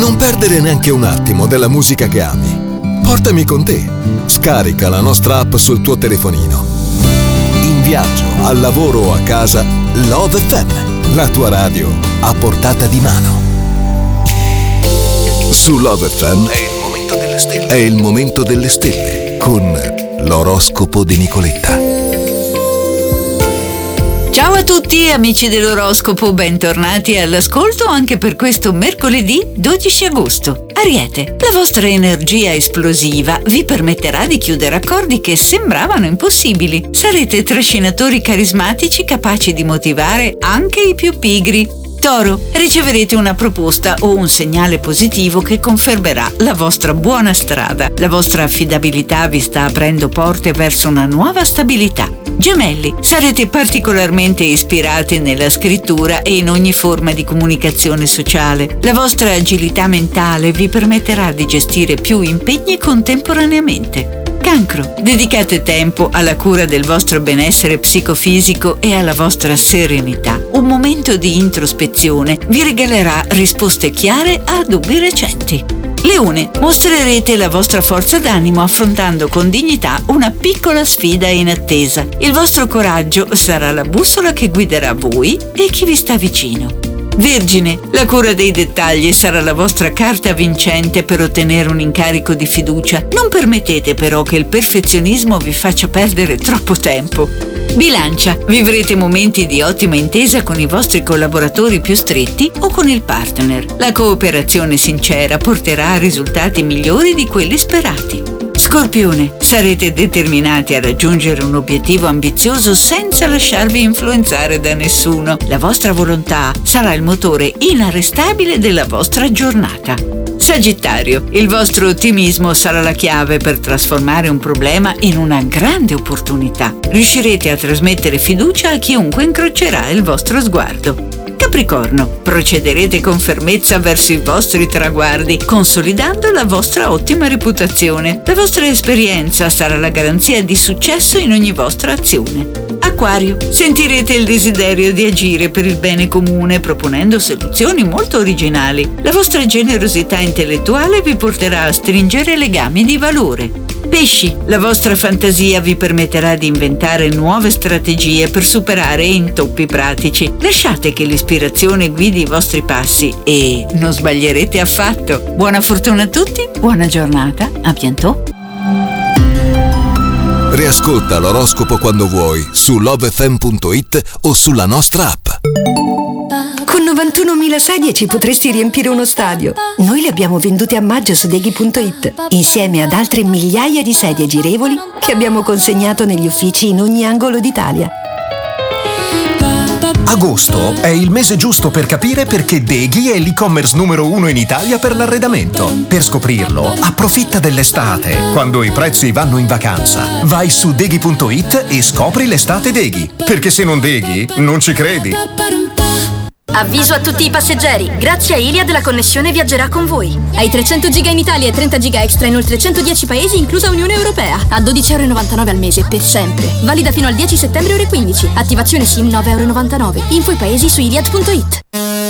Non perdere neanche un attimo della musica che ami. Portami con te. Scarica la nostra app sul tuo telefonino. In viaggio, al lavoro o a casa, Love FM, la tua radio a portata di mano. Su Love FM è il momento delle stelle con l'oroscopo di Nicoletta. Ciao a tutti amici dell'oroscopo, bentornati all'ascolto anche per questo mercoledì 12 agosto. Ariete, la vostra energia esplosiva vi permetterà di chiudere accordi che sembravano impossibili. Sarete trascinatori carismatici capaci di motivare anche i più pigri. Toro, riceverete una proposta o un segnale positivo che confermerà la vostra buona strada. La vostra affidabilità vi sta aprendo porte verso una nuova stabilità. Gemelli, sarete particolarmente ispirati nella scrittura e in ogni forma di comunicazione sociale. La vostra agilità mentale vi permetterà di gestire più impegni contemporaneamente. Cancro, dedicate tempo alla cura del vostro benessere psicofisico e alla vostra serenità. Un momento di introspezione vi regalerà risposte chiare a dubbi recenti. Leone, mostrerete la vostra forza d'animo affrontando con dignità una piccola sfida in attesa. Il vostro coraggio sarà la bussola che guiderà voi e chi vi sta vicino. Vergine, la cura dei dettagli sarà la vostra carta vincente per ottenere un incarico di fiducia. Non permettete però che il perfezionismo vi faccia perdere troppo tempo. Bilancia, vivrete momenti di ottima intesa con i vostri collaboratori più stretti o con il partner. La cooperazione sincera porterà a risultati migliori di quelli sperati. Scorpione, sarete determinati a raggiungere un obiettivo ambizioso senza lasciarvi influenzare da nessuno. La vostra volontà sarà il motore inarrestabile della vostra giornata. Sagittario, il vostro ottimismo sarà la chiave per trasformare un problema in una grande opportunità. Riuscirete a trasmettere fiducia a chiunque incrocerà il vostro sguardo. Capricorno, procederete con fermezza verso i vostri traguardi, consolidando la vostra ottima reputazione. La vostra esperienza sarà la garanzia di successo in ogni vostra azione. Acquario, sentirete il desiderio di agire per il bene comune proponendo soluzioni molto originali. La vostra generosità intellettuale vi porterà a stringere legami di valore. Pesci, la vostra fantasia vi permetterà di inventare nuove strategie per superare intoppi pratici. Lasciate che l'ispirazione guidi i vostri passi e non sbaglierete affatto. Buona fortuna a tutti, buona giornata, a bientôt. Riascolta l'oroscopo quando vuoi su lovefm.it o sulla nostra app. Con 91.000 sedie ci potresti riempire uno stadio. Noi le abbiamo vendute a maggio su Deghi.it, insieme ad altre migliaia di sedie girevoli che abbiamo consegnato negli uffici in ogni angolo d'Italia. Agosto è il mese giusto per capire perché Deghi è l'e-commerce numero 1 in Italia per l'arredamento. Per scoprirlo, approfitta dell'estate, quando i prezzi vanno in vacanza. Vai su Deghi.it e scopri l'estate Deghi, perché se non Deghi, non ci credi. Avviso a tutti i passeggeri, grazie a Iliad la connessione viaggerà con voi. Hai 300 giga in Italia e 30 giga extra in oltre 110 paesi, inclusa Unione Europea. A €12,99 al mese, per sempre. Valida fino al 10 settembre ore 15. Attivazione SIM €9,99. Info i paesi su Iliad.it.